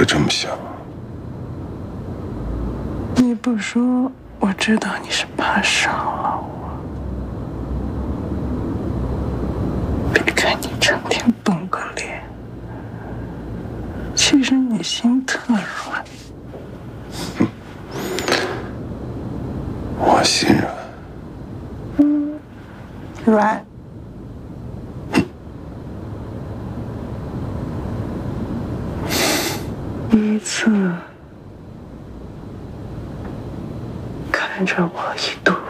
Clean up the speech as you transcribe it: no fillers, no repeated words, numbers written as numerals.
会这么想。 你不说，我知道你是怕伤了我。别看你整天绷个脸，其实你心特软。 我心软。 软。第一次看着我一度